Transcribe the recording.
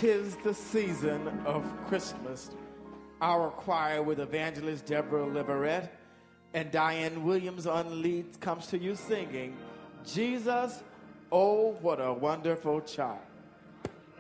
'Tis the season of Christmas. Our choir with evangelist Deborah Liverette and Diane Williams on lead comes to you singing, Jesus, oh, what a wonderful child.